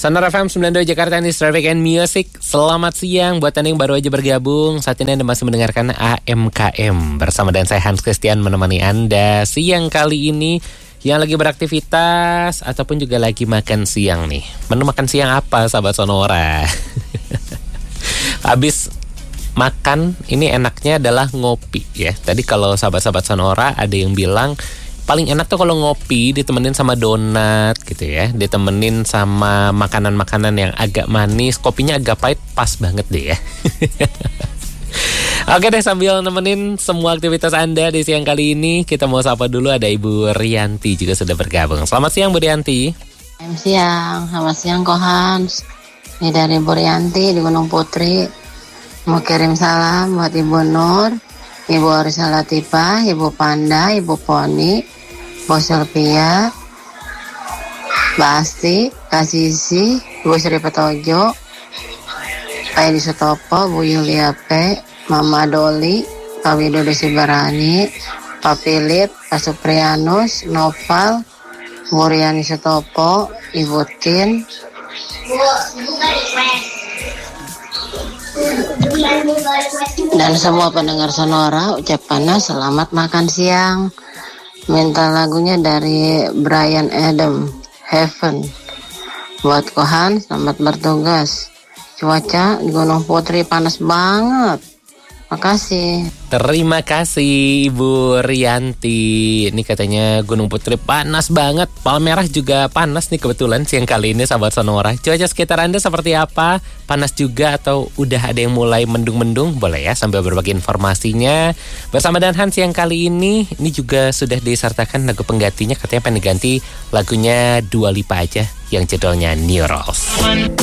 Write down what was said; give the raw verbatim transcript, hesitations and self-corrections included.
Sonora F M sembilan puluh dua Jakarta, ini Traffic and Music. Selamat siang buat Anda yang baru aja bergabung. Saat ini Anda masih mendengarkan A M K M bersama dan saya Hans Christian menemani Anda siang kali ini. Yang lagi beraktivitas ataupun juga lagi makan siang nih. Menu makan siang apa sahabat Sonora? Habis makan ini enaknya adalah ngopi ya. Tadi kalau sahabat-sahabat Sonora ada yang bilang paling enak tuh kalau ngopi ditemenin sama donat gitu ya, ditemenin sama makanan-makanan yang agak manis, kopinya agak pahit, pas banget deh ya. Oke deh, sambil nemenin semua aktivitas Anda di siang kali ini, kita mau sapa dulu, ada Ibu Rianti juga sudah bergabung. Selamat siang Bu Rianti. Selamat siang, selamat siang Ko Hans. Ini dari Bu Rianti di Gunung Putri. Mau kirim salam buat Ibu Nur, Ibu Arisa Latifah, Ibu Panda, Ibu Poni, Bu Sylvia, Mbak Asti, Kak Sisi, Bu Sri Petojo, Pak Edi Sutopo, Bu Yulia P, Mama Doli, Pak Widodo Sibarani, Pak Philip, Pak Suprianus, Noval, Bu Riani Sutopo, Ibu Tin, dan semua pendengar Sonora, ucapannya selamat makan siang. Minta lagunya dari Brian Adam, Heaven. Buat Kohan, selamat bertugas. Cuaca di Gunung Putri panas banget. Makasih. Terima kasih Ibu Rianti. Ini katanya Gunung Putri panas banget. Palmerah juga panas nih kebetulan siang kali ini sahabat Sonora. Cuaca sekitar Anda seperti apa? Panas juga atau udah ada yang mulai mendung-mendung? Boleh ya sambil berbagi informasinya. Bersama dan Hans siang kali ini, ini juga sudah disertakan lagu penggantinya. Katanya pengen diganti lagunya Dua Lipa aja yang judulnya New Rules.